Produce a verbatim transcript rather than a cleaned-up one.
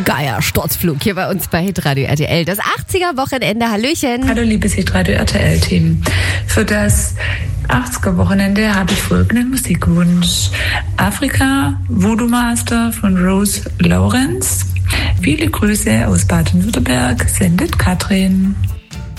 Geier Sturzflug hier bei uns bei Hitradio R T L. Das achtziger-Wochenende. Hallöchen. Hallo liebes Hitradio R T L-Team. Für das achtziger-Wochenende habe ich folgenden Musikwunsch. Afrika, Voodoo Master von Rose Lawrence. Viele Grüße aus Baden-Württemberg, sendet Katrin.